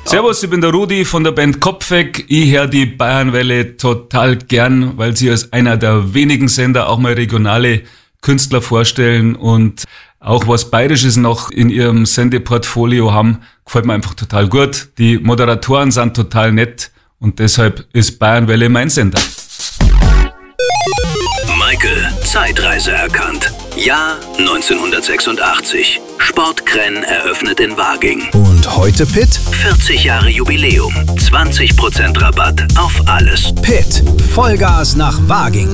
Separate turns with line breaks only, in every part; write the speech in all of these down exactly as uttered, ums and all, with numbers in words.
Servus, ich bin der Rudi von der Band Kopfweg. Ich höre die Bayernwelle total gern, weil sie als einer der wenigen Sender auch mal regionale Künstler vorstellen und auch was Bayerisches noch in ihrem Sendeportfolio haben. Gefällt mir einfach total gut. Die Moderatoren sind total nett und deshalb ist Bayernwelle mein Sender.
Michael, Zeitreise erkannt. Jahr neunzehnhundertsechsundachtzig. Sportkrenn eröffnet in Waging.
Und heute Pitt?
vierzig Jahre Jubiläum. zwanzig Prozent Rabatt auf alles.
Pitt. Vollgas nach Waging.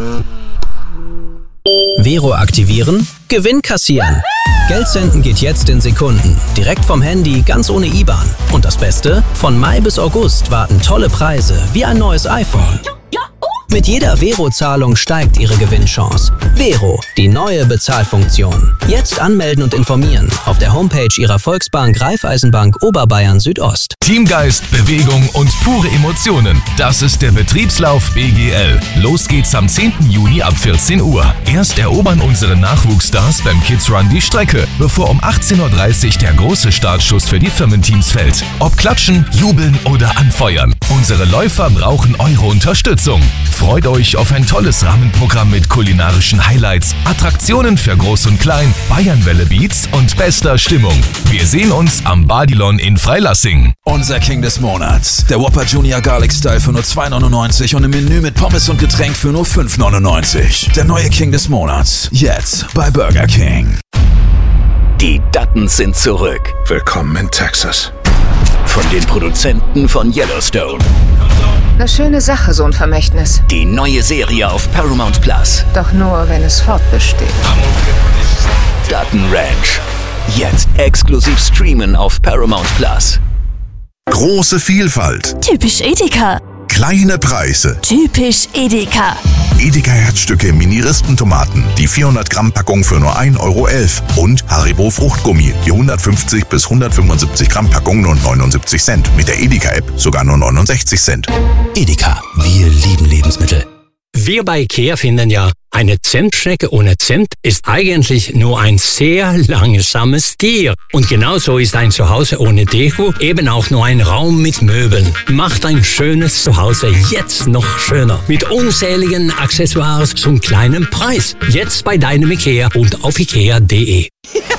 Vero aktivieren, Gewinn kassieren. Geld senden geht jetzt in Sekunden. Direkt vom Handy, ganz ohne I B A N. Und das Beste? Von Mai bis August warten tolle Preise, wie ein neues iPhone. Mit jeder Vero-Zahlung steigt Ihre Gewinnchance. Vero, die neue Bezahlfunktion. Jetzt anmelden und informieren auf der Homepage Ihrer Volksbank Raiffeisenbank Oberbayern Südost.
Teamgeist, Bewegung und pure Emotionen. Das ist der Betriebslauf B G L. Los geht's am zehnten Juni ab vierzehn Uhr. Erst erobern unsere Nachwuchsstars beim Kids Run die Strecke, bevor um achtzehn Uhr dreißig der große Startschuss für die Firmenteams fällt. Ob klatschen, jubeln oder anfeuern. Unsere Läufer brauchen eure Unterstützung. Freut euch auf ein tolles Rahmenprogramm mit kulinarischen Highlights, Attraktionen für Groß und Klein, Bayernwelle Beats und bester Stimmung. Wir sehen uns am Badilon in Freilassing.
Unser King des Monats. Der Whopper Junior Garlic Style für nur zwei neunundneunzig und im Menü mit Pommes und Getränk für nur fünf neunundneunzig. Der neue King des Monats. Jetzt bei Burger King.
Die Duttons sind zurück.
Willkommen in Texas.
Von den Produzenten von Yellowstone.
Eine schöne Sache, so ein Vermächtnis.
Die neue Serie auf Paramount Plus.
Doch nur, wenn es fortbesteht.
Dutton Ranch. Jetzt exklusiv streamen auf Paramount Plus.
Große Vielfalt.
Typisch Edeka.
Kleine Preise.
Typisch Edeka.
Edeka Herzstücke Mini-Rispentomaten. Die vierhundert Gramm Packung für nur ein Euro elf. Und Haribo Fruchtgummi. Die hundertfünfzig bis hundertfünfundsiebzig Gramm Packung nur neunundsiebzig Cent. Mit der Edeka-App sogar nur neunundsechzig Cent.
Edeka, wir lieben Lebensmittel.
Wir bei IKEA finden ja, eine Zentschnecke ohne Zimt ist eigentlich nur ein sehr langsames Tier. Und genauso ist ein Zuhause ohne Deko eben auch nur ein Raum mit Möbeln. Macht ein schönes Zuhause jetzt noch schöner. Mit unzähligen Accessoires zum kleinen Preis. Jetzt bei deinem IKEA und auf ikea punkt de.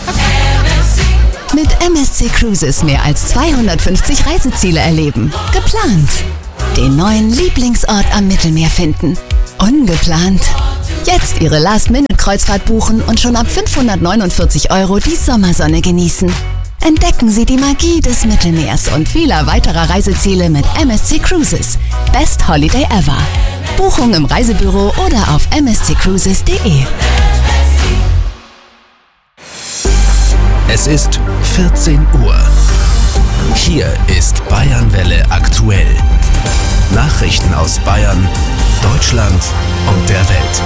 Mit M S C Cruises mehr als zweihundertfünfzig Reiseziele erleben. Geplant. Den neuen Lieblingsort am Mittelmeer finden. Ungeplant. Jetzt Ihre Last-Minute-Kreuzfahrt buchen und schon ab fünfhundertneunundvierzig Euro die Sommersonne genießen. Entdecken Sie die Magie des Mittelmeers und vieler weiterer Reiseziele mit M S C Cruises. Best Holiday ever. Buchung im Reisebüro oder auf m s c cruises punkt de.
Es ist vierzehn Uhr. Hier ist Bayernwelle aktuell. Nachrichten aus Bayern, Deutschland und der Welt.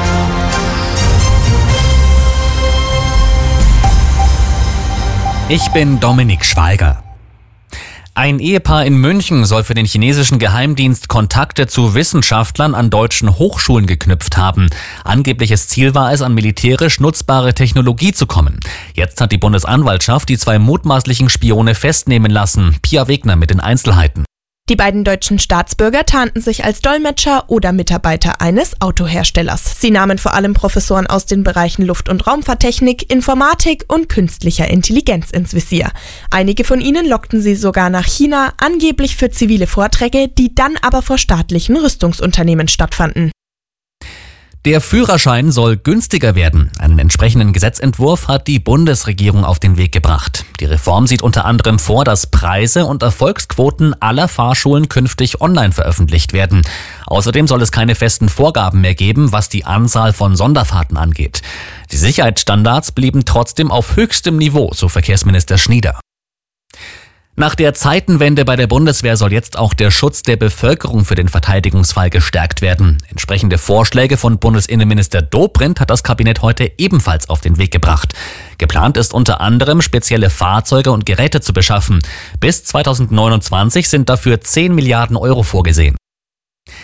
Ich bin Dominik Schweiger. Ein Ehepaar in München soll für den chinesischen Geheimdienst Kontakte zu Wissenschaftlern an deutschen Hochschulen geknüpft haben. Angebliches Ziel war es, an militärisch nutzbare Technologie zu kommen. Jetzt hat die Bundesanwaltschaft die zwei mutmaßlichen Spione festnehmen lassen. Pia Wegner mit den Einzelheiten.
Die beiden deutschen Staatsbürger tarnten sich als Dolmetscher oder Mitarbeiter eines Autoherstellers. Sie nahmen vor allem Professoren aus den Bereichen Luft- und Raumfahrttechnik, Informatik und künstlicher Intelligenz ins Visier. Einige von ihnen lockten sie sogar nach China, angeblich für zivile Vorträge, die dann aber vor staatlichen Rüstungsunternehmen stattfanden.
Der Führerschein soll günstiger werden. Einen entsprechenden Gesetzentwurf hat die Bundesregierung auf den Weg gebracht. Die Reform sieht unter anderem vor, dass Preise und Erfolgsquoten aller Fahrschulen künftig online veröffentlicht werden. Außerdem soll es keine festen Vorgaben mehr geben, was die Anzahl von Sonderfahrten angeht. Die Sicherheitsstandards blieben trotzdem auf höchstem Niveau, so Verkehrsminister Schnieder. Nach der Zeitenwende bei der Bundeswehr soll jetzt auch der Schutz der Bevölkerung für den Verteidigungsfall gestärkt werden. Entsprechende Vorschläge von Bundesinnenminister Dobrindt hat das Kabinett heute ebenfalls auf den Weg gebracht. Geplant ist unter anderem, spezielle Fahrzeuge und Geräte zu beschaffen. Bis zweitausendneunundzwanzig sind dafür zehn Milliarden Euro vorgesehen.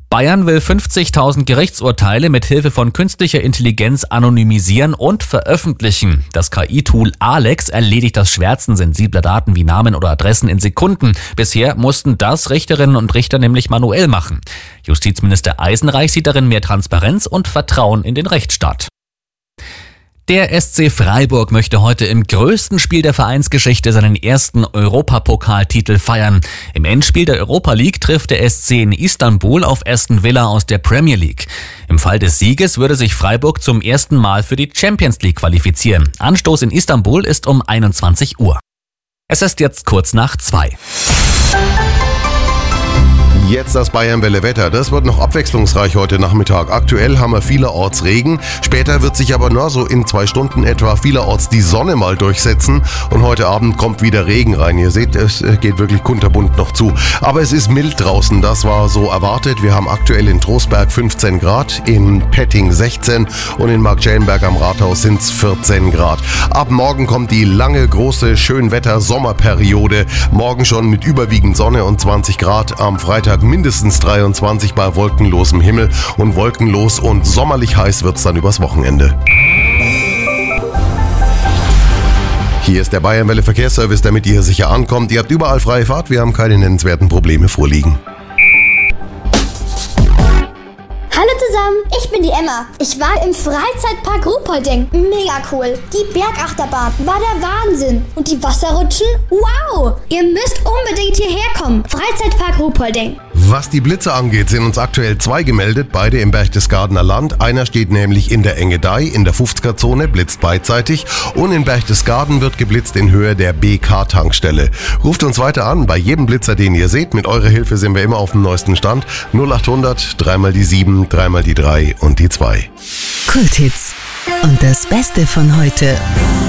Bayern will fünfzigtausend Gerichtsurteile mit Hilfe von künstlicher Intelligenz anonymisieren und veröffentlichen. Das K I-Tool Alex erledigt das Schwärzen sensibler Daten wie Namen oder Adressen in Sekunden. Bisher mussten das Richterinnen und Richter nämlich manuell machen. Justizminister Eisenreich sieht darin mehr Transparenz und Vertrauen in den Rechtsstaat. Der S C Freiburg möchte heute im größten Spiel der Vereinsgeschichte seinen ersten Europapokaltitel feiern. Im Endspiel der Europa League trifft der S C in Istanbul auf Aston Villa aus der Premier League. Im Fall des Sieges würde sich Freiburg zum ersten Mal für die Champions League qualifizieren. Anstoß in Istanbul ist um einundzwanzig Uhr. Es ist jetzt kurz nach zwei.
Jetzt das Bayern-Welle-Wetter. Das wird noch abwechslungsreich heute Nachmittag. Aktuell haben wir vielerorts Regen. Später wird sich aber nur so in zwei Stunden etwa vielerorts die Sonne mal durchsetzen. Und heute Abend kommt wieder Regen rein. Ihr seht, es geht wirklich kunterbunt noch zu. Aber es ist mild draußen. Das war so erwartet. Wir haben aktuell in Trostberg fünfzehn Grad, in Petting sechzehn und in Marktschellenberg am Rathaus sind es vierzehn Grad. Ab morgen kommt die lange, große Schönwetter-Sommerperiode. Morgen schon mit überwiegend Sonne und zwanzig Grad. Am Freitag mindestens dreiundzwanzig bei wolkenlosem Himmel und wolkenlos und sommerlich heiß wird's dann übers Wochenende. Hier ist der Bayern-Welle Verkehrsservice, damit ihr sicher ankommt. Ihr habt überall freie Fahrt, wir haben keine nennenswerten Probleme vorliegen.
Hallo zusammen, ich bin die Emma. Ich war im Freizeitpark Ruhpolding. Mega cool. Die Bergachterbahn war der Wahnsinn. Und die Wasserrutschen? Wow! Ihr müsst unbedingt hierher kommen. Freizeitpark Ruhpolding.
Was die Blitze angeht, sind uns aktuell zwei gemeldet, beide im Berchtesgadener Land. Einer steht nämlich in der Engedei, in der fünfziger-Zone, blitzt beidseitig. Und in Berchtesgaden wird geblitzt in Höhe der B K-Tankstelle. Ruft uns weiter an, bei jedem Blitzer, den ihr seht. Mit eurer Hilfe sind wir immer auf dem neuesten Stand. null achthundert, dreimal die sieben, dreimal die drei und die zwei.
Kulthits. Und das Beste von heute.